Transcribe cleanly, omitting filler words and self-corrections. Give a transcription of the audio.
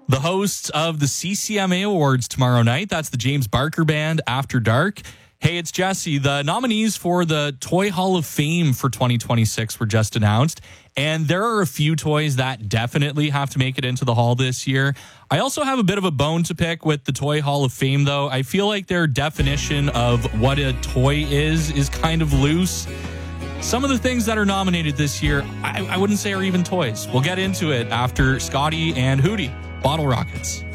The hosts of the CCMA Awards tomorrow night. That's the James Barker Band After Dark. Hey, it's Jesse. The nominees for the Toy Hall of Fame for 2026 were just announced, and there are a few toys that definitely have to make it into the hall this year. I also have a bit of a bone to pick with the Toy Hall of Fame, though. I feel like their definition of what a toy is kind of loose. Some of the things that are nominated this year, I wouldn't say are even toys. We'll get into it after Scotty and Hootie, Bottle Rockets.